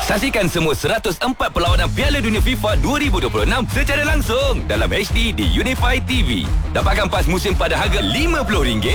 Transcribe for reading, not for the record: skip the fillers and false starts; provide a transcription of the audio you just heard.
Saksikan semua 104 perlawanan Piala Dunia FIFA 2026 secara langsung dalam HD di Unify TV. Dapatkan pas musim pada harga RM50